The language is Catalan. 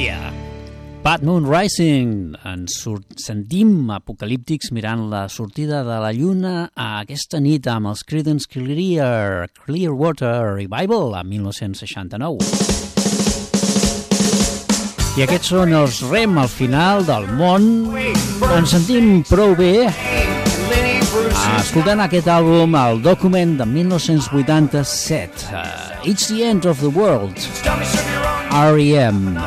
Yeah. Bad Moon Rising. Ens sentim apocalíptics mirant la sortida de la lluna aquesta nit amb els Creedence Clearwater Revival a 1969. I aquests són els REM al final del món. Ens sentim prou bé escoltant aquest àlbum, el Document de 1987. It's the End of the World. R.E.M.